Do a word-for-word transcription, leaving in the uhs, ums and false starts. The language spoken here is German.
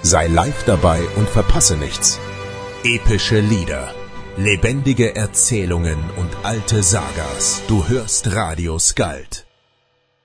Sei live dabei und verpasse nichts. Epische Lieder, lebendige Erzählungen und alte Sagas. Du hörst Radio Skald.